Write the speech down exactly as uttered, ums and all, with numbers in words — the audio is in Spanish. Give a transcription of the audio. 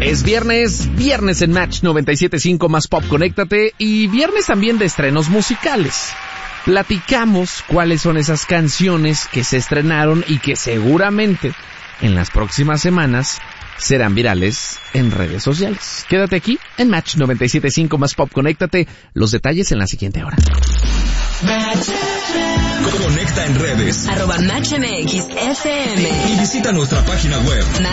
Es viernes, viernes en Match noventa y siete punto cinco más Pop, conéctate, y viernes también de estrenos musicales. Platicamos cuáles son esas canciones que se estrenaron y que seguramente en las próximas semanas serán virales en redes sociales. Quédate aquí en Match noventa y siete punto cinco más Pop, conéctate. Los detalles en la siguiente hora. Conecta en redes arroba Match M X F M y visita nuestra página web